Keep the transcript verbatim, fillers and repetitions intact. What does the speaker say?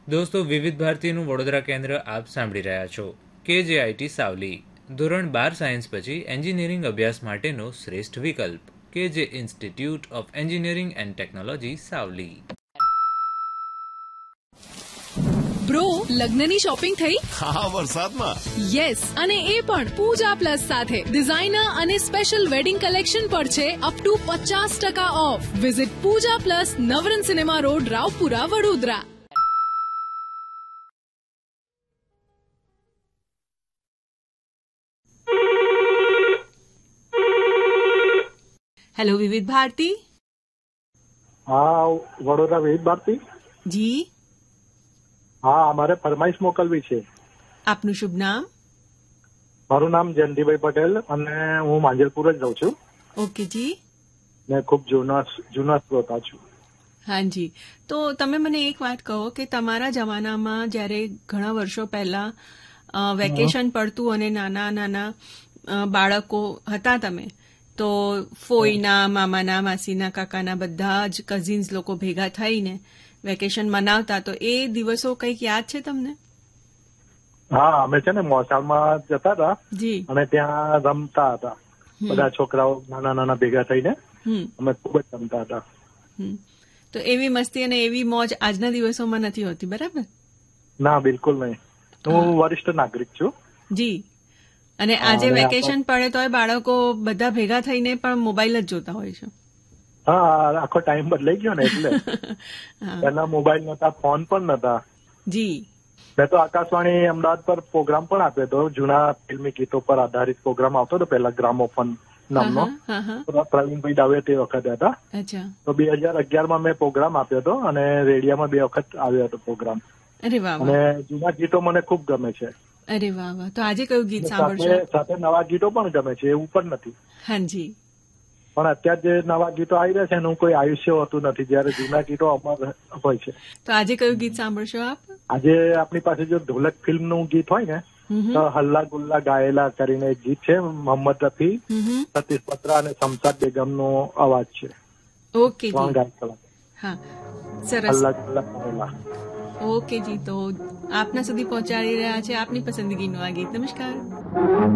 દોસ્તો, વિવિધ ભારતીનું વડોદરા કેન્દ્ર આપ સાંભળી રહ્યા છો. કેજેઆઈટી સાવલી, ધોરણ બાર સાયન્સ પછી એન્જિનિયરિંગ અભ્યાસ માટેનો શ્રેષ્ઠ વિકલ્પ. કેજે institute of engineering and technology Savli. Bro, લગ્નની શોપિંગ થઈ? હા, વરસાદમાં. યસ, અને એ પણ પૂજા પ્લસ સાથે. ડિઝાઇનર અને સ્પેશિયલ વેડિંગ કલેક્શન પર છે અપ ટુ પચાસ ટકા of. Visit Pooja plus, Navrang cinema road, Raopura, Vadodara. Hello વિવિધ ભારતી. હા, વડોદરા વિવિધ ભારતી. જી હા, અમારે ફરમાઈશ મોકલવી છે. આપનું શુભ નામ? મારું નામ જયંતિભાઈ પટેલ અને હું માંજલપુર જ રહું છું. ઓકે જી. મેં ખૂબ જૂના જૂના શ્રોતા છું. હા જી. તો તમે મને એક વાત કહો કે તમારા જમાનામાં જ્યારે ઘણા વર્ષો પહેલા વેકેશન પડતું અને નાના નાના બાળકો હતા તમે, તો ફોઈના, મામાના, માસીના, કાકાના બધા જ કઝિન્સ લોકો ભેગા થઈને વેકેશન મનાવતા, તો એ દિવસો કંઈક યાદ છે તમને? હા, અમે છે ને મોસાળમાં જતા હતા જી અને ત્યાં રમતા હતા. બધા છોકરાઓ નાના નાના ભેગા થઈને અમે ખૂબ જ રમતા હતા. તો એવી મસ્તી અને એવી મોજ આજના દિવસોમાં નથી હોતી, બરાબર? ના, બિલકુલ નહીં. હું વરિષ્ઠ નાગરિક છું. જી. અને આજે વેકેશન પડે તોય બાળકો બધા ભેગા થઈને પણ મોબાઈલ જ જોતા હોય છે. હા, આખો ટાઈમ બદલાઈ ગયો ને એટલે. પહેલા મોબાઈલ નતા, ફોન પણ નતા. જી. મેં તો આકાશવાણી અમદાવાદ પર પ્રોગ્રામ પણ આપ્યો હતો. જૂના ફિલ્મી ગીતો પર આધારિત પ્રોગ્રામ આવતો હતો પહેલા, ગ્રામોફોન નામનો. પ્રવીણભાઈ દવે તે વખતે હતા. અચ્છા. તો બે હજાર અગિયારમાં મેં પ્રોગ્રામ આપ્યો હતો અને રેડિયોમાં બે વખત આવ્યો હતો પ્રોગ્રામ. અરે વાહ. અને જૂના ગીતો મને ખૂબ ગમે છે. અરે વાહ વાહ. તો આજે કયું ગીત સાંભળશો? સાથે નવા ગીતો પણ ગમે છે, એવું પણ નથી. હાજી. પણ અત્યારે જે નવા ગીતો આવી રહ્યા છે એનું કોઈ આયુષ્ય હોતું નથી, જયારે જૂના ગીતો અમર હોય છે. તો આજે કયું ગીત સાંભળશો આપ? આજે આપણી પાસે જો ઢોલક ફિલ્મનું ગીત હોય ને, તો હલ્લા ગુલ્લા ગાયેલા કરીને એક ગીત છે. મોહમ્મદ રફી, સતીશ પત્રા અને શમશાદ બેગમનો અવાજ છે. ઓકે જી. હા, સરસ. હલ્લા ગુલ્લા ગાયેલા. ઓકે જી. તો આપના સુધી પહોંચાડી રહ્યા છે આપની પસંદગીનું આ ગીત. નમસ્કાર.